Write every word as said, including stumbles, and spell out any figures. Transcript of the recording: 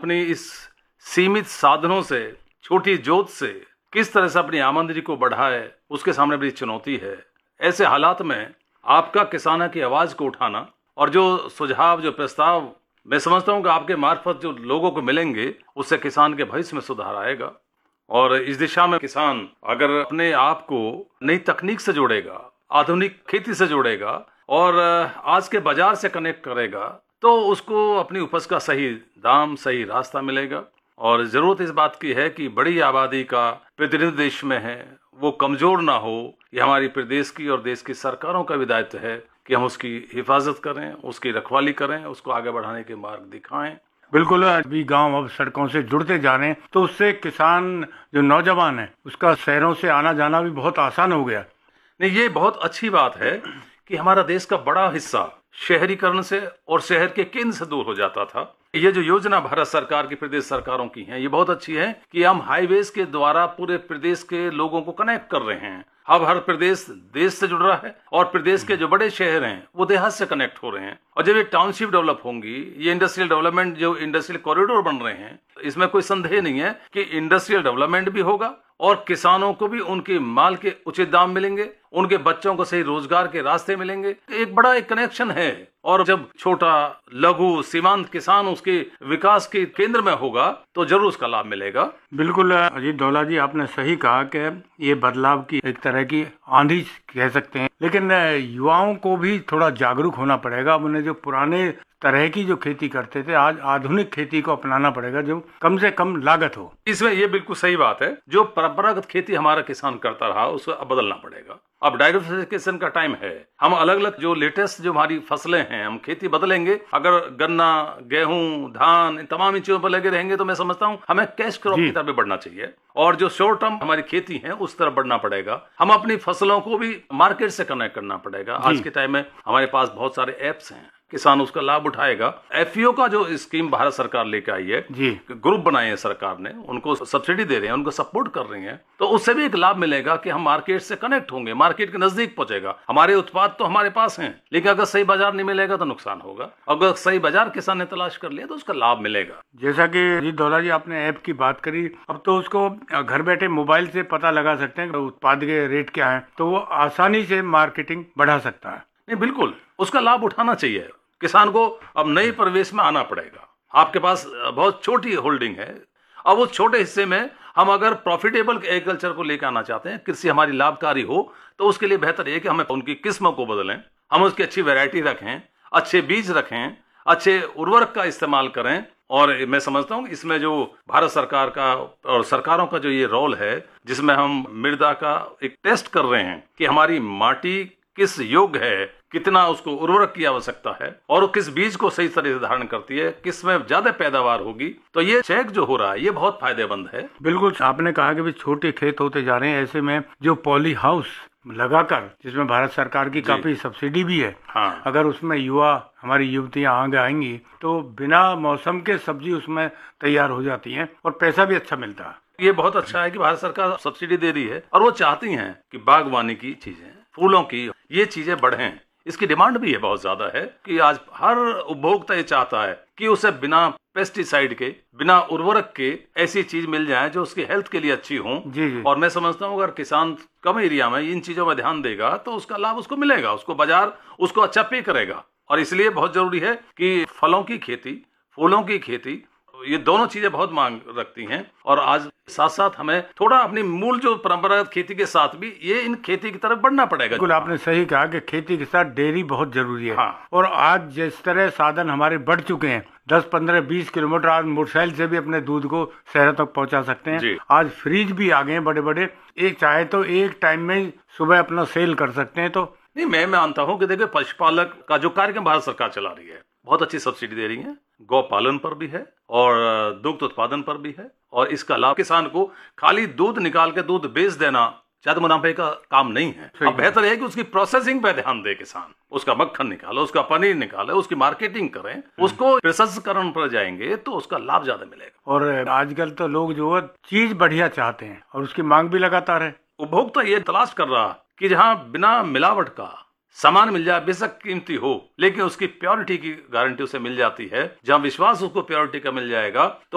अपनी इस सीमित साधनों से, छोटी जोत से किस तरह से अपनी आमदनी को बढ़ाए, उसके सामने बड़ी चुनौती है। ऐसे हालात में आपका किसानों की आवाज को उठाना और जो सुझाव, जो प्रस्ताव मैं समझता हूं कि आपके मार्फत जो लोगों को मिलेंगे, उससे किसान के भविष्य में सुधार आएगा। और इस दिशा में किसान अगर अपने आप को नई तकनीक से जोड़ेगा, आधुनिक खेती से जोड़ेगा और आज के बाजार से कनेक्ट करेगा, तो उसको अपनी उपज का सही दाम, सही रास्ता मिलेगा। और जरूरत इस बात की है कि बड़ी आबादी का प्रतिनिधि देश में है, वो कमजोर ना हो। ये हमारी प्रदेश की और देश की सरकारों का भी दायित्व है कि हम उसकी हिफाजत करें, उसकी रखवाली करें, उसको आगे बढ़ाने के मार्ग दिखाएं। बिल्कुल, अभी गांव अब सड़कों से जुड़ते जा रहे हैं, तो उससे किसान जो नौजवान है उसका शहरों से आना जाना भी बहुत आसान हो गया। नहीं, ये बहुत अच्छी बात है कि हमारा देश का बड़ा हिस्सा शहरीकरण से और शहर के केंद्र से दूर हो जाता था। ये जो योजना भारत सरकार की, प्रदेश सरकारों की है, ये बहुत अच्छी है कि हम हाईवेज के द्वारा पूरे प्रदेश के लोगों को कनेक्ट कर रहे हैं। अब हर प्रदेश देश से जुड़ रहा है और प्रदेश के जो बड़े शहर हैं वो देहात से कनेक्ट हो रहे हैं। और जब ये टाउनशिप डेवलप होंगी, ये इंडस्ट्रियल डेवलपमेंट, जो इंडस्ट्रियल कॉरिडोर बन रहे हैं, इसमें कोई संदेह नहीं है कि इंडस्ट्रियल डेवलपमेंट भी होगा और किसानों को भी उनके माल के उचित दाम मिलेंगे, उनके बच्चों को सही रोजगार के रास्ते मिलेंगे। एक बड़ा एक कनेक्शन है। और जब छोटा, लघु, सीमांत किसान उसके विकास के केंद्र में होगा तो जरूर उसका लाभ मिलेगा। बिल्कुल अजीत डोला जी, आपने सही कहा कि ये बदलाव की एक तरह की आंधी कह सकते हैं, लेकिन युवाओं को भी थोड़ा जागरूक होना पड़ेगा। उन्हें जो पुराने तरह की जो खेती करते थे, आज आधुनिक खेती को अपनाना पड़ेगा जो कम से कम लागत हो। इसमें ये बिल्कुल सही बात है। जो परंपरागत खेती हमारा किसान करता रहा, उसको अब बदलना पड़ेगा। अब डाइवर्सिफिकेशन का टाइम है। हम अलग अलग जो लेटेस्ट जो हमारी फसलें हैं, हम खेती बदलेंगे। अगर गन्ना, गेहूं, धान, इन तमाम चीजों पर लगे रहेंगे तो मैं समझता हूं हमें कैश क्रॉप की तरफ बढ़ना चाहिए और जो शॉर्ट टर्म हमारी खेती है उस तरफ बढ़ना पड़ेगा। हम अपनी फसलों को भी मार्केट से कनेक्ट करना पड़ेगा। आज के टाइम में हमारे पास बहुत सारे एप्स हैं, किसान उसका लाभ उठाएगा। एफपीओ का जो स्कीम भारत सरकार लेकर आई है, ग्रुप बनाए हैं सरकार ने, उनको सब्सिडी दे रहे हैं, उनको सपोर्ट कर रही हैं, तो उससे भी एक लाभ मिलेगा कि हम मार्केट से कनेक्ट होंगे, मार्केट के नजदीक पहुंचेगा। हमारे उत्पाद तो हमारे पास हैं, लेकिन अगर सही बाजार नहीं मिलेगा तो नुकसान होगा। अगर सही बाजार किसान ने तलाश कर लिया तो उसका लाभ मिलेगा। जैसा कि अजीत डोला जी आपने ऐप की बात करी, अब तो उसको घर बैठे मोबाइल से पता लगा सकते हैं उत्पाद के रेट क्या है, तो वो आसानी से मार्केटिंग बढ़ा सकता है। नहीं, बिल्कुल उसका लाभ उठाना चाहिए। किसान को अब नए परिवेश में आना पड़ेगा। आपके पास बहुत छोटी होल्डिंग है, अब उस छोटे हिस्से में हम अगर प्रॉफिटेबल एग्रीकल्चर को लेकर आना चाहते हैं, कृषि हमारी लाभकारी हो, तो उसके लिए बेहतर है कि हमें उनकी किस्मों को बदलें, हम उसकी अच्छी वैरायटी रखें, अच्छे बीज रखें, अच्छे उर्वरक का इस्तेमाल करें। और मैं समझता हूँ इसमें जो भारत सरकार का और सरकारों का जो ये रोल है, जिसमें हम मृदा का एक टेस्ट कर रहे हैं कि हमारी माटी किस योग्य है, कितना उसको उर्वरक की आवश्यकता है और वो किस बीज को सही तरह से धारण करती है, किस में ज्यादा पैदावार होगी, तो ये चेक जो हो रहा है ये बहुत फायदेमंद है। बिल्कुल, आपने कहा कि भी छोटे खेत होते जा रहे हैं, ऐसे में जो पॉली हाउस लगाकर, जिसमें भारत सरकार की काफी सब्सिडी भी है, हाँ। अगर उसमें युवा, हमारी युवतियां आगे आएंगी तो बिना मौसम के सब्जी उसमें तैयार हो जाती है और पैसा भी अच्छा मिलता है। ये बहुत अच्छा है कि भारत सरकार सब्सिडी दे रही है और वो चाहती है कि बागवानी की चीजें, फूलों की ये चीजें बढ़ें। इसकी डिमांड भी है, बहुत ज्यादा है कि आज हर उपभोक्ता ये चाहता है कि उसे बिना पेस्टिसाइड के, बिना उर्वरक के ऐसी चीज मिल जाए जो उसकी हेल्थ के लिए अच्छी हो। जी जी। और मैं समझता हूँ अगर किसान कम एरिया में इन चीजों में ध्यान देगा तो उसका लाभ उसको मिलेगा, उसको बाजार उसको अच्छा पे करेगा। और इसलिए बहुत जरूरी है कि फलों की खेती, फूलों की खेती, ये दोनों चीजें बहुत मांग रखती हैं। और आज साथ साथ हमें थोड़ा अपनी मूल जो परंपरागत खेती के साथ भी ये इन खेती की तरफ बढ़ना पड़ेगा। बिल्कुल, आपने सही कहा कि खेती के साथ डेयरी बहुत जरूरी है। हाँ। और आज जिस तरह साधन हमारे बढ़ चुके हैं, दस पंद्रह बीस किलोमीटर आज मोटरसाइकिल से भी अपने दूध को शहरों तक पहुंचा सकते हैं। आज फ्रिज भी आ गए हैं बड़े बड़े, एक चाहे तो एक टाइम में सुबह अपना सेल कर सकते हैं। तो नहीं, मैं मानता हूँ कि देखिए पशुपालक का जो कार्यक्रम भारत सरकार चला रही है, बहुत अच्छी सब्सिडी दे रही है, गौ पालन पर भी है और दुग्ध उत्पादन पर भी है। और इसका लाभ किसान को खाली दूध निकाल के दूध बेच देना ज्यादा मुनाफे का काम नहीं है। अब बेहतर है कि उसकी प्रोसेसिंग पे ध्यान दे किसान, उसका मक्खन निकालो, उसका पनीर निकाले, उसकी मार्केटिंग करें, उसको प्रसंस्करण पर जाएंगे तो उसका लाभ ज्यादा मिलेगा। और आजकल तो लोग जो है चीज बढ़िया चाहते हैं और उसकी मांग भी लगातार है। उपभोक्ता ये तलाश कर रहा कि जहाँ बिना मिलावट का सामान मिल जाए, बेशक कीमती हो, लेकिन उसकी प्योरिटी की गारंटी उसे मिल जाती है। जहाँ विश्वास उसको प्योरिटी का मिल जाएगा तो